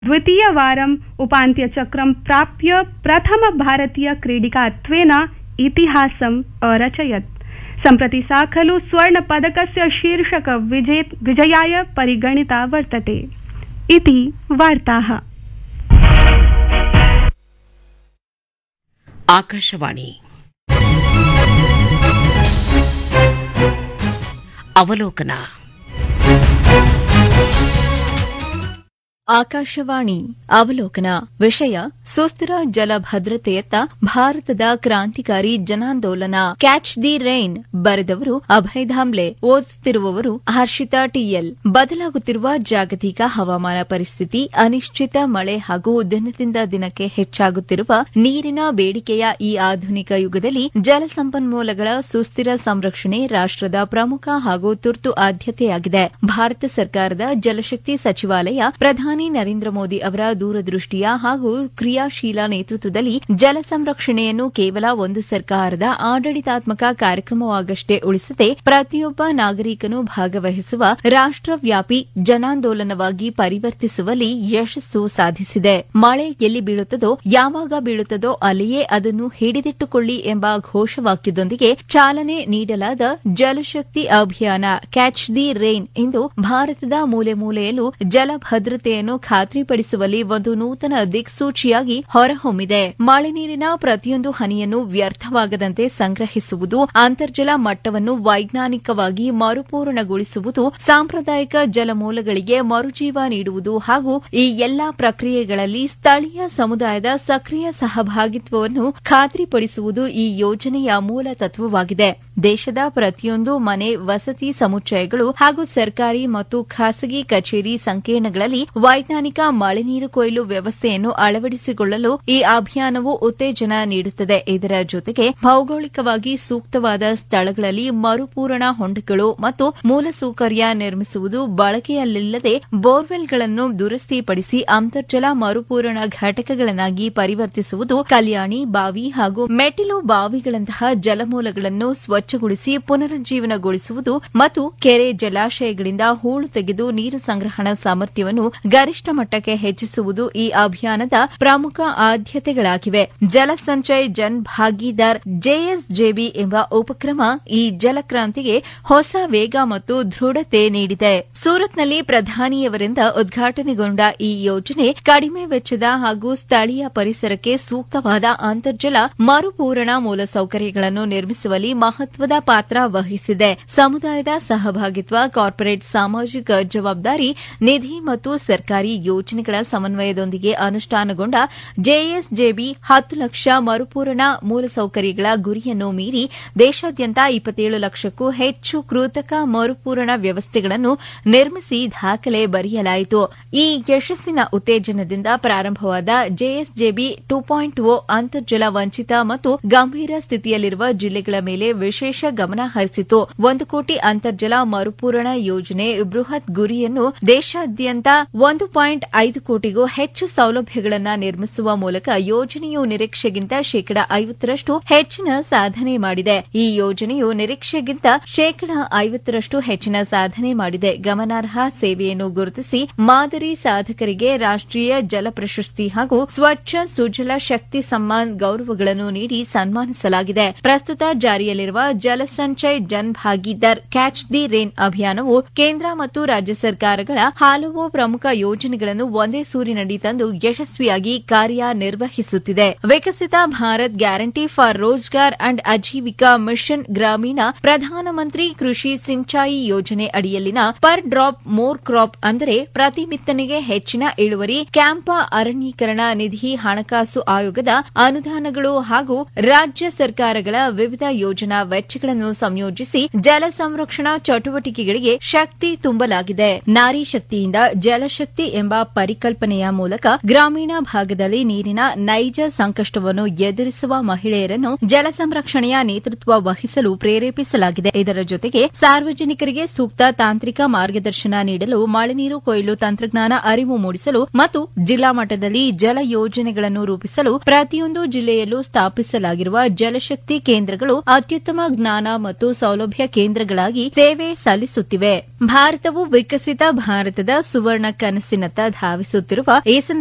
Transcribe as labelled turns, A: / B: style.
A: द्वितीयवारम् उपान्त्यचक्रं प्राप्य प्रथमभारतीयक्रीडिकात्वेन इतिहासम् अरचयत्। सम्प्रति सा खलु स्वर्णपदकस्य शीर्षक विजयाय परिगणिता वर्तते। इति वार्ताः।
B: आकाशवाणी ಅವಲೋಕನ.
C: ಆಕಾಶವಾಣಿ ಅವಲೋಕನ. ವಿಷಯ ಸುಸ್ಥಿರ ಜಲ ಭದ್ರತೆಯತ್ತ ಭಾರತದ ಕ್ರಾಂತಿಕಾರಿ ಜನಾಂದೋಲನ. Catch the rain. ಬರೆದವರು ಅಭಯ್ ಧಾಮ್ಲೆ. ಓದುತ್ತಿರುವವರು ಹರ್ಷಿತಾ ಟಿಎಲ್. ಬದಲಾಗುತ್ತಿರುವ ಜಾಗತಿಕ ಹವಾಮಾನ ಪರಿಸ್ಥಿತಿ, ಅನಿಶ್ಚಿತ ಮಳೆ ಹಾಗೂ ದಿನದಿಂದ ದಿನಕ್ಕೆ ಹೆಚ್ಚಾಗುತ್ತಿರುವ ನೀರಿನ ಬೇಡಿಕೆಯ ಈ ಆಧುನಿಕ ಯುಗದಲ್ಲಿ ಜಲ ಸಂಪನ್ಮೂಲಗಳ ಸುಸ್ಥಿರ ಸಂರಕ್ಷಣೆ ರಾಷ್ಟದ ಪ್ರಮುಖ ಹಾಗೂ ತುರ್ತು ಆದ್ಯತೆಯಾಗಿದೆ. ಭಾರತ ಸರ್ಕಾರದ ಜಲಶಕ್ತಿ ಸಚಿವಾಲಯ ಪ್ರಧಾನಿ ನರೇಂದ್ರ ಮೋದಿ ಅವರ ದೂರದೃಷ್ಟಿಯ ಹಾಗೂ ಕ್ರಿಯಾಶೀಲ ನೇತೃತ್ವದಲ್ಲಿ ಜಲ ಸಂರಕ್ಷಣೆಯನ್ನು ಕೇವಲ ಒಂದು ಸರ್ಕಾರದ ಆಡಳಿತಾತ್ಮಕ ಕಾರ್ಯಕ್ರಮವಾಗಷ್ಟೇ ಉಳಿಸದೆ ಪ್ರತಿಯೊಬ್ಬ ನಾಗರಿಕನು ಭಾಗವಹಿಸುವ ರಾಷ್ಟವ್ಯಾಪಿ ಜನಾಂದೋಲನವಾಗಿ ಪರಿವರ್ತಿಸುವಲ್ಲಿ ಯಶಸ್ಸು ಸಾಧಿಸಿದೆ. ಮಳೆ ಎಲ್ಲಿ ಬೀಳುತ್ತದೋ, ಯಾವಾಗ ಬೀಳುತ್ತದೋ ಅಲ್ಲಿಯೇ ಅದನ್ನು ಹಿಡಿದಿಟ್ಟುಕೊಳ್ಳಿ ಎಂಬ ಘೋಷವಾಕ್ಯದೊಂದಿಗೆ ಚಾಲನೆ ನೀಡಲಾದ ಜಲಶಕ್ತಿ ಅಭಿಯಾನ ಕ್ಯಾಚ್ ದಿ ರೈನ್ ಇಂದು ಭಾರತದ ಮೂಲೆ ಮೂಲೆಯಲ್ಲೂ ಜಲ ಭದ್ರತೆಯನ್ನು ಖಾತ್ರಿಪಡಿಸುವಲ್ಲಿ ಒಂದು ನೂತನ ದಿಕ್ಸೂಚಿಯಾಗಿ ಹೊರಹೊಮ್ಮಿದೆ. ಮಳೆ ನೀರಿನ ಪ್ರತಿಯೊಂದು ಹನಿಯನ್ನು ವ್ಯರ್ಥವಾಗದಂತೆ ಸಂಗ್ರಹಿಸುವುದು, ಅಂತರ್ಜಲ ಮಟ್ಟವನ್ನು ವೈಜ್ಞಾನಿಕವಾಗಿ ಮರುಪೂರಣಗೊಳಿಸುವುದು, ಸಾಂಪ್ರದಾಯಿಕ ಜಲಮೂಲಗಳಿಗೆ ಮರುಜೀವ ನೀಡುವುದು ಹಾಗೂ ಈ ಎಲ್ಲಾ ಪ್ರಕ್ರಿಯೆಗಳಲ್ಲಿ ಸ್ಥಳೀಯ ಸಮುದಾಯದ ಸಕ್ರಿಯ ಸಹಭಾಗಿತ್ವವನ್ನು ಖಾತ್ರಿಪಡಿಸುವುದು ಈ ಯೋಜನೆಯ ಮೂಲ ತತ್ವವಾಗಿದೆ. ದೇಶದ ಪ್ರತಿಯೊಂದು ಮನೆ, ವಸತಿ ಸಮುಚ್ಚಯಗಳು ಹಾಗೂ ಸರ್ಕಾರಿ ಮತ್ತು ಖಾಸಗಿ ಕಚೇರಿ ಸಂಕೀರ್ಣಗಳಲ್ಲಿ ವೈಜ್ಞಾನಿಕ ಮಳೆನೀರು ಕೊಯ್ಲು ವ್ಯವಸ್ಥೆಯನ್ನು ಅಳವಡಿಸಿಕೊಳ್ಳಲು ಈ ಅಭಿಯಾನವು ಉತ್ತೇಜನ ನೀಡುತ್ತದೆ. ಇದರ ಜೊತೆಗೆ ಭೌಗೋಳಿಕವಾಗಿ ಸೂಕ್ತವಾದ ಸ್ಥಳಗಳಲ್ಲಿ ಮರುಪೂರಣ ಹೊಂಡಗಳು ಮತ್ತು ಮೂಲಸೌಕರ್ಯ ನಿರ್ಮಿಸುವುದು, ಬಳಕೆಯಲ್ಲಿಲ್ಲದೆ ಬೋರ್ವೆಲ್ಗಳನ್ನು ದುರಸ್ತಿಪಡಿಸಿ ಅಂತರ್ಜಲ ಮರುಪೂರಣ ಘಟಕಗಳನ್ನಾಗಿ ಪರಿವರ್ತಿಸುವುದು, ಕಲ್ಯಾಣಿ ಬಾವಿ ಹಾಗೂ ಮೆಟ್ಟಿಲು ಬಾವಿಗಳಂತಹ ಜಲಮೂಲಗಳನ್ನು ಸ್ವಚ್ಛಗೊಳಿಸಿ ಪುನರುಜ್ಜೀವನಗೊಳಿಸುವುದು ಮತ್ತು ಕೆರೆ ಜಲಾಶಯಗಳಿಂದ ಹೂಳು ತೆಗೆದು ನೀರು ಸಂಗ್ರಹಣಾ ಸಾಮರ್ಥ್ಯವನ್ನು ಗರಿಷ್ಠ ಮಟ್ಟಕ್ಕೆ ಹೆಚ್ಚಿಸುವುದು ಈ ಅಭಿಯಾನದ ಪ್ರಮುಖ ಆದ್ಯತೆಗಳಾಗಿವೆ. ಜಲ ಸಂಚಯ್ ಜನ್ ಭಾಗೀದಾರ್ ಜೆಎಸ್ಜೆಬಿ ಎಂಬ ಉಪಕ್ರಮ ಈ ಜಲಕ್ರಾಂತಿಗೆ ಹೊಸ ವೇಗ ಮತ್ತು ದೃಢತೆ ನೀಡಿದೆ. ಸೂರತ್ನಲ್ಲಿ ಪ್ರಧಾನಿಯವರಿಂದ ಉದ್ಘಾಟನೆಗೊಂಡ ಈ ಯೋಜನೆ ಕಡಿಮೆ ವೆಚ್ಚದ ಹಾಗೂ ಸ್ಥಳೀಯ ಪರಿಸರಕ್ಕೆ ಸೂಕ್ತವಾದ ಅಂತರ್ಜಲ ಮರುಪೂರಣ ಮೂಲಸೌಕರ್ಯಗಳನ್ನು ನಿರ್ಮಿಸುವಲ್ಲಿ ಮಹತ್ವದ ಪಾತ್ರ ವಹಿಸಿದೆ. ಸಮುದಾಯದ ಸಹಭಾಗಿತ್ವ, ಕಾರ್ಪೊರೇಟ್ ಸಾಮಾಜಿಕ ಜವಾಬ್ದಾರಿ ನಿಧಿ ಮತ್ತು ಸರ್ಕಾರಿ ಯೋಜನೆಗಳ ಸಮನ್ವಯದೊಂದಿಗೆ ಅನುಷ್ಠಾನಗೊಂಡ ಜೆಎಸ್ಜೆಬಿ 10 ಲಕ್ಷ ಮರುಪೂರಣ ಮೂಲಸೌಕರ್ಯಗಳ ಗುರಿಯನ್ನು ಮೀರಿ ದೇಶಾದ್ಯಂತ 27 ಲಕ್ಷಕ್ಕೂ ಹೆಚ್ಚು ಕೃತಕ ಮರುಪೂರಣ ವ್ಯವಸ್ಥೆಗಳನ್ನು ನಿರ್ಮಿಸಿ ದಾಖಲೆ ಬರೆಯಲಾಯಿತು. ಈ ಯಶಸ್ಸಿನ ಉತ್ತೇಜನದಿಂದ ಪ್ರಾರಂಭವಾದ ಜೆಎಸ್ಜೆಬಿ 2.0 ಅಂತರ್ಜಲ ವಂಚಿತ ಮತ್ತು ಗಂಭೀರ ಸ್ಥಿತಿಯಲ್ಲಿರುವ ಜಿಲ್ಲೆಗಳ ಮೇಲೆ ವಿಶೇಷ ಗಮನ ಹರಿಸಿತು. 1 ಕೋಟಿ ಅಂತರ್ಜಲ ಮರುಪೂರಣ ಯೋಜನೆ ಬೃಹತ್ ಗುರಿಯನ್ನು ದೇಶಾದ್ಯಂತ 1.5 ಕೋಟಿಗೂ ಹೆಚ್ಚು ಸೌಲಭ್ಯಗಳನ್ನು ನಿರ್ಮಿಸುವ ಮೂಲಕ ಯೋಜನೆಯು ನಿರೀಕ್ಷೆಗಿಂತ ಶೇಕಡಾ 50ರಷ್ಟು ಹೆಚ್ಚಿನ ಸಾಧನೆ ಮಾಡಿದೆ. ಈ ಯೋಜನೆಯು ನಿರೀಕ್ಷೆಗಿಂತ ಶೇಕಡಾ 50ರಷ್ಟು ಹೆಚ್ಚಿನ ಸಾಧನೆ ಮಾಡಿದೆ. ಗಮನಾರ್ಹ ಸೇವೆಯನ್ನು ಗುರುತಿಸಿ ಮಾದರಿ ಸಾಧಕರಿಗೆ ರಾಷ್ಟೀಯ ಜಲ ಪ್ರಶಸ್ತಿ ಹಾಗೂ ಸ್ವಚ್ಛ ಸುಜಲ ಶಕ್ತಿ ಸಮ್ಮಾನ್ ಗೌರವಗಳನ್ನು ನೀಡಿ ಸನ್ಮಾನಿಸಲಾಗಿದೆ. ಪ್ರಸ್ತುತ ಜಾರಿಯಲ್ಲಿರುವ ಜಲ Sanchay Jan ಭಾಗೀದಾರ್ catch the rain ಅಭಿಯಾನವು ಕೇಂದ್ರ ಮತ್ತು ರಾಜ್ಯ ಸರ್ಕಾರಗಳ ಹಲವು ಪ್ರಮುಖ ಯೋಜನೆಗಳನ್ನು ಒಂದೇ ಸೂರಿನಡಿ ತಂದು ಯಶಸ್ವಿಯಾಗಿ ಕಾರ್ಯನಿರ್ವಹಿಸುತ್ತಿದೆ. ವಿಕಸಿತ Bharat guarantee for Rozgar and Aajeevika mission ಗ್ರಾಮೀಣ ಪ್ರಧಾನಮಂತ್ರಿ ಕೃಷಿ ಸಿಂಚಾಯಿ ಯೋಜನೆ ಅಡಿಯಲ್ಲಿನ ಪರ್ ಡ್ರಾಪ್ ಮೋರ್ ಕ್ರಾಪ್ ಅಂದರೆ ಪ್ರತಿ ಬಿತ್ತನೆಗೆ ಹೆಚ್ಚಿನ ಇಳುವರಿ, ಕ್ಯಾಂಪ ಅರಣ್ಯೀಕರಣ ನಿಧಿ, ಹಣಕಾಸು ಆಯೋಗದ ಅನುದಾನಗಳು ಹಾಗೂ ರಾಜ್ಯ ಸರ್ಕಾರಗಳ ವಿವಿಧ ಯೋಜನಾ ವೆಚ್ಚಗಳನ್ನು ಸಂಯೋಜಿಸಿ ಜಲ ಸಂರಕ್ಷಣಾ ಚಟುವಟಿಕೆಗಳಿಗೆ ಶಕ್ತಿ ತುಂಬಲಾಗಿದೆ. ನಾರಿ ಶಕ್ತಿಯಿಂದ ಜಲಶಕ್ತಿ ಎಂಬ ಪರಿಕಲ್ಪನೆಯ ಮೂಲಕ ಗ್ರಾಮೀಣ ಭಾಗದಲ್ಲಿ ನೀರಿನ ನೈಜ ಸಂಕಷ್ಟವನ್ನು ಎದುರಿಸುವ ಮಹಿಳೆಯರನ್ನು ಜಲ ಸಂರಕ್ಷಣೆಯ ನೇತೃತ್ವ ವಹಿಸಲು ಪ್ರೇರೇಪಿಸಲಾಗಿದೆ. ಇದರ ಜೊತೆಗೆ ಸಾರ್ವಜನಿಕರಿಗೆ ಸೂಕ್ತ ತಾಂತ್ರಿಕ ಮಾರ್ಗದರ್ಶನ ನೀಡಲು, ಮಳೆ ನೀರು ಕೊಯ್ಲು ತಂತ್ರಜ್ಞಾನ ಅರಿವು ಮೂಡಿಸಲು ಮತ್ತು ಜಿಲ್ಲಾ ಮಟ್ಟದಲ್ಲಿ ಜಲ ಯೋಜನೆಗಳನ್ನು ರೂಪಿಸಲು ಪ್ರತಿಯೊಂದು ಜಿಲ್ಲೆಯಲ್ಲೂ ಸ್ಥಾಪಿಸಲಾಗಿರುವ ಜಲಶಕ್ತಿ ಕೇಂದ್ರಗಳು ಅತ್ಯುತ್ತಮ ಜ್ಞಾನ ಮತ್ತು ಸೌಲಭ್ಯ ಕೇಂದ್ರಗಳಾಗಿ ಸೇವೆ ಸಲ್ಲಿಸುತ್ತಿವೆ. ಭಾರತವು ವಿಕಸಿತ ಭಾರತದ ಸುವರ್ಣ ಕನಸಿನತ್ತ ಧಾವಿಸುತ್ತಿರುವ ಈ